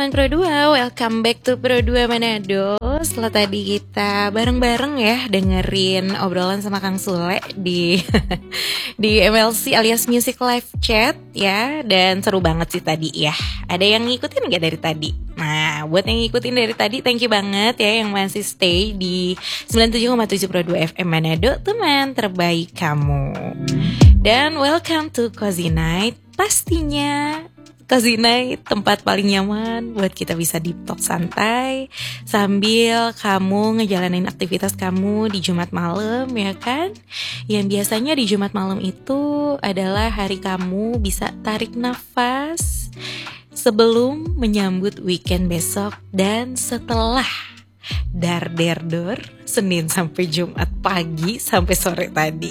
teman Pro 2, welcome back to Pro 2 Manado. Setelah tadi kita bareng-bareng ya dengerin obrolan sama Kang Sule di di MLC alias Music Live Chat ya. Dan seru banget sih tadi ya. Ada yang ngikutin gak dari tadi? Nah, buat yang ngikutin dari tadi, thank you banget ya yang masih stay di 97,7 Pro 2 FM Manado, teman terbaik kamu. Dan welcome to Cozy Night. Pastinya Cozy Night, tempat paling nyaman buat kita bisa deep talk santai sambil kamu ngejalanin aktivitas kamu di Jumat malam, ya kan? Yang biasanya di Jumat malam itu adalah hari kamu bisa tarik nafas sebelum menyambut weekend besok dan setelah dar-der-dor Senin sampai Jumat pagi sampai sore tadi.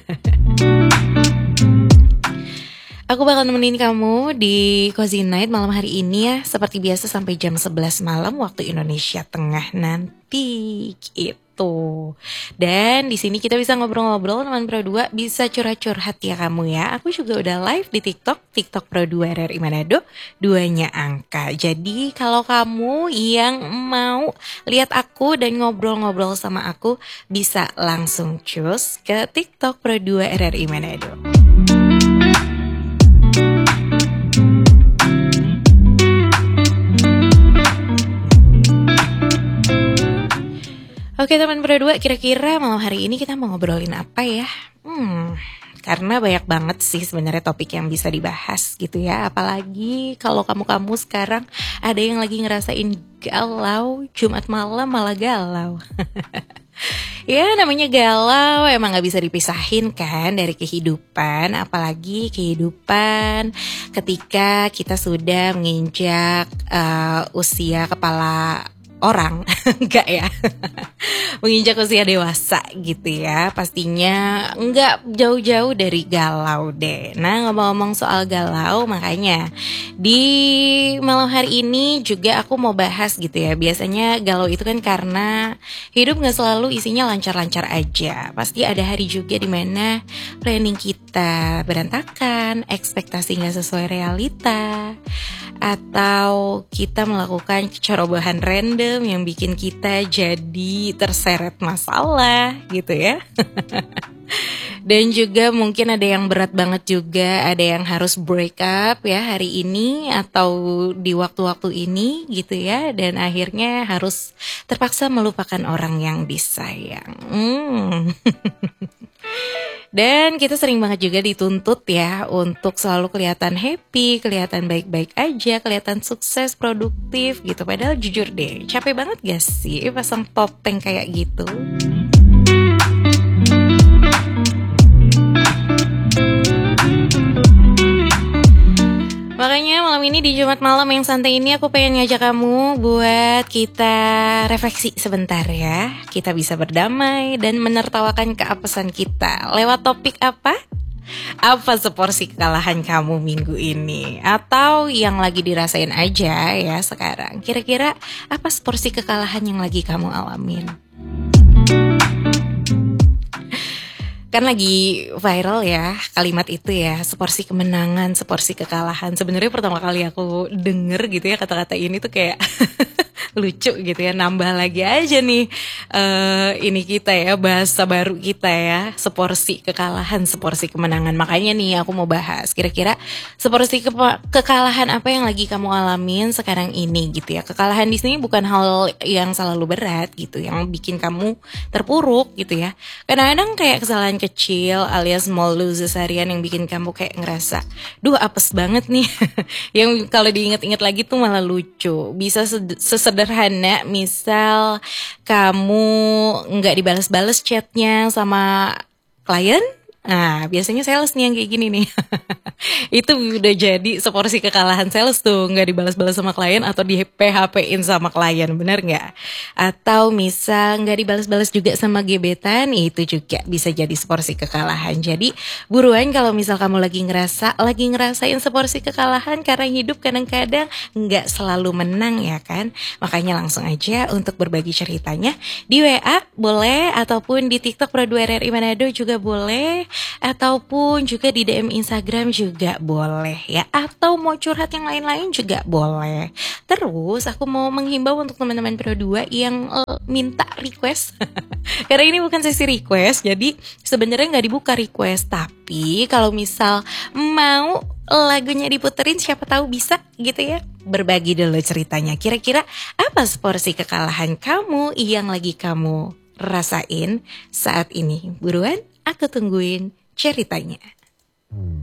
Aku bakal nemenin kamu di Cozy Night malam hari ini ya, seperti biasa sampai jam 11 malam waktu Indonesia Tengah nanti gitu. Dan di sini kita bisa ngobrol-ngobrol teman Pro 2, bisa curhat-curhat ya kamu ya. Aku juga udah live di TikTok Pro 2 RRI Manado, 2-nya angka. Jadi kalau kamu yang mau lihat aku dan ngobrol-ngobrol sama aku, bisa langsung cus ke TikTok Pro 2 RRI Manado. Oke teman Pro 2, kira-kira malam hari ini kita mau ngobrolin apa ya? Karena banyak banget sih sebenarnya topik yang bisa dibahas gitu ya. Apalagi kalau kamu sekarang ada yang lagi ngerasain galau, Jumat malam malah galau. Ya namanya galau emang gak bisa dipisahin kan dari kehidupan. Apalagi kehidupan ketika kita sudah menginjak usia kepala orang. Enggak ya. Menginjak usia dewasa gitu ya. Pastinya enggak jauh-jauh dari galau deh. Nah ngomong-ngomong soal galau, makanya di malam hari ini juga aku mau bahas gitu ya. Biasanya galau itu kan karena hidup gak selalu isinya lancar-lancar aja. Pasti ada hari juga dimana planning kita berantakan, ekspektasi gak sesuai realita, atau kita melakukan cerobohan random yang bikin kita jadi terseret masalah gitu ya. Dan juga mungkin ada yang berat banget juga, ada yang harus break up ya hari ini atau di waktu-waktu ini gitu ya. Dan akhirnya harus terpaksa melupakan orang yang disayang. Dan kita sering banget juga dituntut ya untuk selalu kelihatan happy, kelihatan baik-baik aja, kelihatan sukses, produktif gitu. Padahal jujur deh, capek banget gak sih pasang topeng kayak gitu? Makanya malam ini di Jumat malam yang santai ini aku pengen ngajak kamu buat kita refleksi sebentar ya. Kita bisa berdamai dan menertawakan keapesan kita. Lewat topik apa? Apa seporsi kekalahan kamu minggu ini? Atau yang lagi dirasain aja ya sekarang. Kira-kira apa seporsi kekalahan yang lagi kamu alamin? Kan lagi viral ya kalimat itu ya, seporsi kemenangan, seporsi kekalahan. Sebenarnya pertama kali aku denger gitu ya kata-kata ini tuh kayak lucu gitu ya, nambah lagi aja nih ini kita ya, bahasa baru kita ya, seporsi kekalahan, seporsi kemenangan. Makanya nih aku mau bahas kira-kira seporsi kekalahan apa yang lagi kamu alamin sekarang ini gitu ya. Kekalahan di sini bukan hal yang selalu berat gitu, yang bikin kamu terpuruk gitu ya. Kadang-kadang kayak kesalahan kecil alias small losses harian yang bikin kamu kayak ngerasa, duh apes banget nih. Yang kalau diinget-inget lagi tuh malah lucu. Bisa sesederhana misal kamu nggak dibalas-balas chatnya sama klien. Nah biasanya sales nih yang kayak gini nih. Itu udah jadi seporsi kekalahan sales tuh, nggak dibalas-balas sama klien atau di PHP-in sama klien, bener nggak? Atau misal nggak dibalas-balas juga sama gebetan, itu juga bisa jadi seporsi kekalahan. Jadi buruan kalau misal kamu lagi ngerasain seporsi kekalahan, karena hidup kadang-kadang nggak selalu menang ya kan. Makanya langsung aja untuk berbagi ceritanya di WA boleh, ataupun di TikTok Pro 2 RRI Manado juga boleh. ataupun juga di DM Instagram juga boleh ya, atau mau curhat yang lain-lain juga boleh. Terus aku mau menghimbau untuk teman-teman Pro 2 yang minta request karena ini bukan sesi request, jadi sebenarnya nggak dibuka request. Tapi kalau misal mau lagunya diputerin, siapa tahu bisa gitu ya. Berbagi dulu ceritanya. Kira-kira apa seporsi kekalahan kamu yang lagi kamu rasain saat ini? Buruan, aku tungguin ceritanya.